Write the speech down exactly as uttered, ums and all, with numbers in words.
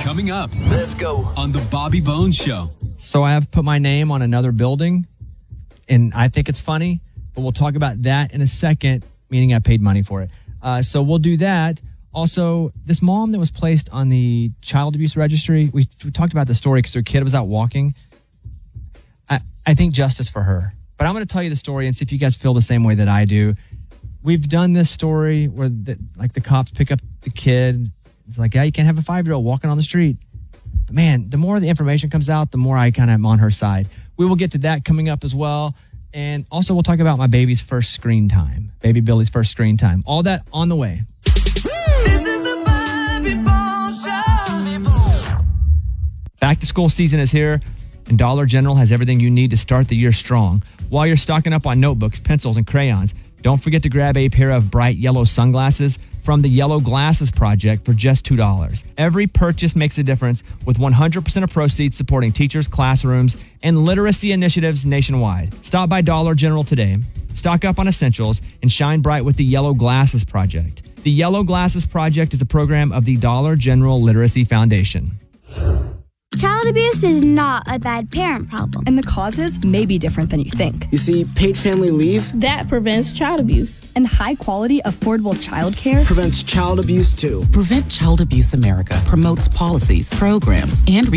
Coming up. Let's go. On the Bobby Bones Show. So I have put my name on another building, and I think it's funny, but we'll talk about that in a second, meaning I paid money for it. Uh, so we'll do that. Also, this mom that was placed on the child abuse registry, we, we talked about the story because her kid was out walking. I, I think justice for her. But I'm going to tell you the story and see if you guys feel the same way that I do. We've done this story where the, like the cops pick up the kid. It's like, yeah, you can't have a five-year-old walking on the street. But man, the more the information comes out, the more I kind of am on her side. We will get to that coming up as well. And also we'll talk about my baby's first screen time. Baby Billy's first screen time. All that on the way. This is the Bobby Bones Show. Back to school season is here, and Dollar General has everything you need to start the year strong. While you're stocking up on notebooks, pencils, and crayons, don't forget to grab a pair of bright yellow sunglasses from the Yellow Glasses Project for just two dollars. Every purchase makes a difference, with one hundred percent of proceeds supporting teachers, classrooms, and literacy initiatives nationwide. Stop by Dollar General today, stock up on essentials, and shine bright with the Yellow Glasses Project. The Yellow Glasses Project is a program of the Dollar General Literacy Foundation. Child abuse is not a bad parent problem. And the causes may be different than you think. You see, paid family leave that prevents child abuse. And high quality, affordable childcare prevents child abuse too. Prevent Child Abuse America promotes policies, programs, and